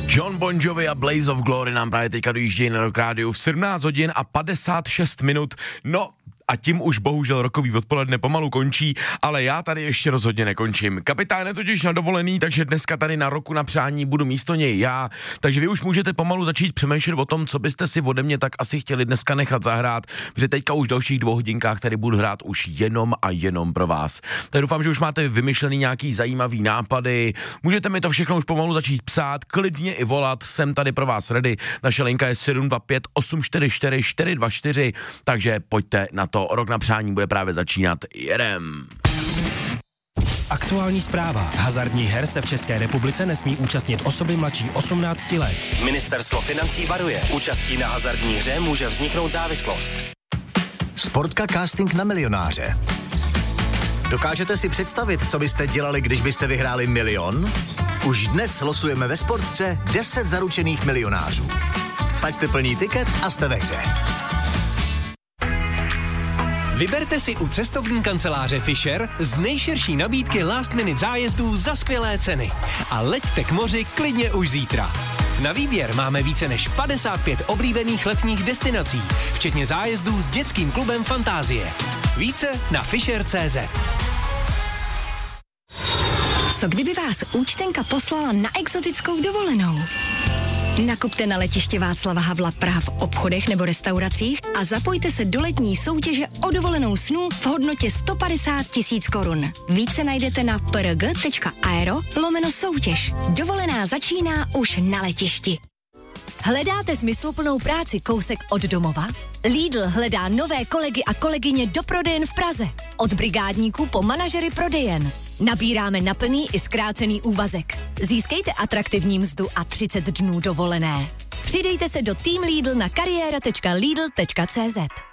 John Bon Jovi a Blaze of Glory nám právě teďka dojíždějí na Rock Rádiu v 17 hodin a 56 minut. No, a tím už bohužel rokový odpoledne pomalu končí, ale já tady ještě rozhodně nekončím. Kapitán je totiž na dovolený, takže dneska tady na Roku na přání budu místo něj já, takže vy už můžete pomalu začít přemýšlet o tom, co byste si ode mě tak asi chtěli dneska nechat zahrát, protože teďka už v dalších 2 hodinkách tady budu hrát už jenom a jenom pro vás. Tak doufám, že už máte vymyšlený nějaký zajímavý nápady, můžete mi to všechno už pomalu začít psát, klidně i volat, jsem tady pro vás ready, naše linka je 725 844 424, takže pojďte na to. Rok na přání bude právě začínat. Jedem. Aktuální zpráva. Hazardních her se v České republice nesmí účastnit osoby mladší 18 let. Ministerstvo financí varuje. Účastí na hazardní hře může vzniknout závislost. Sportka casting na milionáře. Dokážete si představit, co byste dělali, když byste vyhráli 1 000 000? Už dnes losujeme ve Sportce 10 zaručených milionářů. Vsaďte plný tiket a jste ve hře. Vyberte si u cestovní kanceláře Fisher z nejširší nabídky last minute zájezdů za skvělé ceny. A leďte k moři klidně už zítra. Na výběr máme více než 55 oblíbených letních destinací, včetně zájezdů s dětským klubem Fantázie. Více na fisher.cz. Co kdyby vás účtenka poslala na exotickou dovolenou? Nakupte na letiště Václava Havla Praha v obchodech nebo restauracích a zapojte se do letní soutěže o dovolenou snů v hodnotě 150 000 korun. Více najdete na prg.aero/soutěž. Dovolená začíná už na letišti. Hledáte smysluplnou práci kousek od domova? Lidl hledá nové kolegy a kolegyně do prodejen v Praze. Od brigádníků po manažery prodejen. Nabíráme na plný i zkrácený úvazek. Získejte atraktivní mzdu a 30 dnů dovolené. Přidejte se do Team Lidl na kariéra.lidl.cz.